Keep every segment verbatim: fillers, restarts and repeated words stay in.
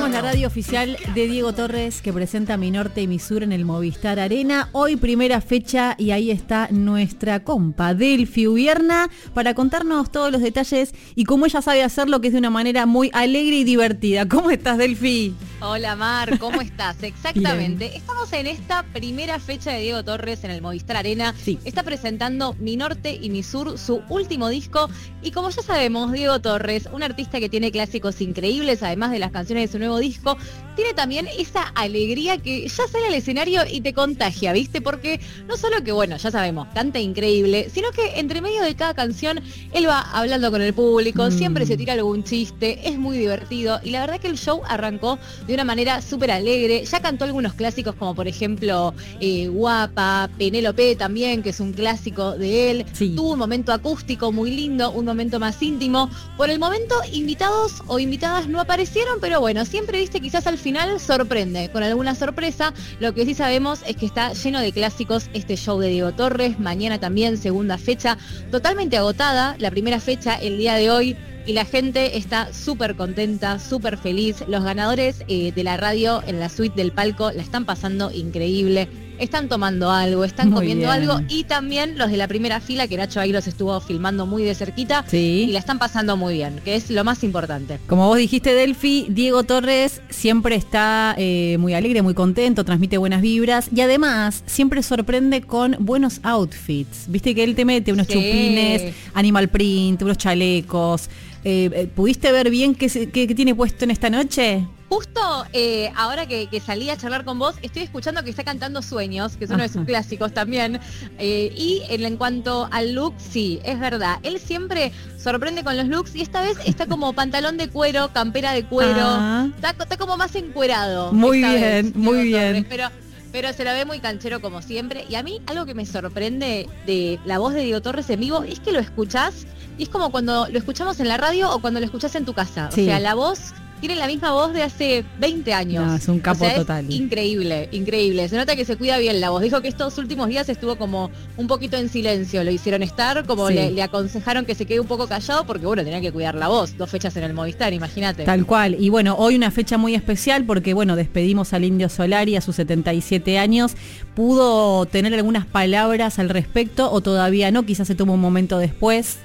Somos la radio oficial de Diego Torres que presenta Mi Norte y Mi Sur en el Movistar Arena. Hoy primera fecha y ahí está nuestra compa Delphi Ubierna para contarnos todos los detalles y cómo ella sabe hacerlo, que es de una manera muy alegre y divertida. ¿Cómo estás, Delphi? Hola Mar, ¿cómo estás? Exactamente. Bien. Estamos en esta primera fecha de Diego Torres en el Movistar Arena. Sí. Está presentando Mi Norte y Mi Sur, su último disco. Y como ya sabemos, Diego Torres, un artista que tiene clásicos increíbles, además de las canciones de su nuevo disco, tiene también esa alegría que ya sale al escenario y te contagia, ¿viste? Porque no solo que, bueno, ya sabemos, canta increíble, sino que entre medio de cada canción él va hablando con el público, mm. siempre se tira algún chiste, es muy divertido y la verdad que el show arrancó de una manera súper alegre. Ya cantó algunos clásicos como por ejemplo eh, Guapa, Penélope también, que es un clásico de él. Sí. Tuvo un momento acústico muy lindo, un momento más íntimo. Por el momento invitados o invitadas no aparecieron, pero bueno, siempre viste, quizás al final sorprende con alguna sorpresa. Lo que sí sabemos es que está lleno de clásicos este show de Diego Torres. Mañana también segunda fecha, totalmente agotada la primera fecha el día de hoy. Y la gente está súper contenta, súper feliz. Los ganadores eh, de la radio en la suite del palco la están pasando increíble. Están tomando algo, están muy comiendo bien. algo. Y también los de la primera fila, que Nacho ahí los estuvo filmando muy de cerquita. Sí. Y la están pasando muy bien, que es lo más importante. Como vos dijiste, Delphi, Diego Torres siempre está eh, muy alegre, muy contento, transmite buenas vibras. Y además siempre sorprende con buenos outfits. Viste que él te mete unos Sí. chupines, animal print, unos chalecos. Eh, ¿Pudiste ver bien qué, qué, qué tiene puesto en esta noche? Justo eh, ahora que, que salí a charlar con vos, estoy escuchando que está cantando Sueños, que es uno Ajá. de sus clásicos también. Eh, y en, en cuanto al look, sí, es verdad. Él siempre sorprende con los looks y esta vez está como pantalón de cuero, campera de cuero. Ah. Está, está como más encuerado. Muy esta bien, vez, muy Diego bien. Torres, pero, pero se lo ve muy canchero como siempre. Y a mí algo que me sorprende de la voz de Diego Torres en vivo es que lo escuchás y es como cuando lo escuchamos en la radio o cuando lo escuchás en tu casa. Sí. O sea, la voz tiene la misma voz de hace veinte años. No, es un capo o sea, total. Es increíble, increíble. Se nota que se cuida bien la voz. Dijo que estos últimos días estuvo como un poquito en silencio. Lo hicieron estar, como Sí. le, le aconsejaron que se quede un poco callado porque, bueno, tenía que cuidar la voz. Dos fechas en el Movistar, imagínate. Tal cual. Y bueno, hoy una fecha muy especial porque, bueno, despedimos al Indio Solari a sus setenta y siete años. ¿Pudo tener algunas palabras al respecto o todavía no? Quizás se tomó un momento después.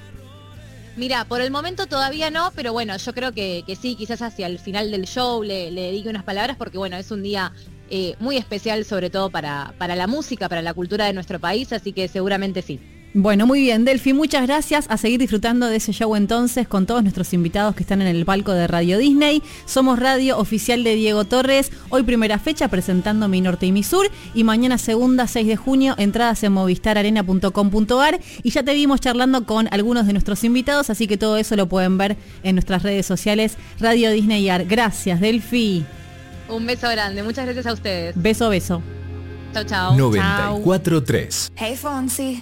Mira, por el momento todavía no, pero bueno, yo creo que, que sí, quizás hacia el final del show le, le dedique unas palabras porque bueno, es un día eh, muy especial sobre todo para, para la música, para la cultura de nuestro país, así que seguramente sí. Bueno, muy bien, Delphi, muchas gracias. A seguir disfrutando de ese show entonces con todos nuestros invitados que están en el palco de Radio Disney. Somos radio oficial de Diego Torres. Hoy primera fecha presentando Mi Norte y Mi Sur. Y mañana segunda, seis de junio, entradas en movistar arena punto com punto a r. Y ya te vimos charlando con algunos de nuestros invitados, así que todo eso lo pueden ver en nuestras redes sociales Radio Disney Art. Gracias, Delphi. Un beso grande, muchas gracias a ustedes. Beso, beso. Chau, chau. noventa y cuatro tres. Hey Fonsi,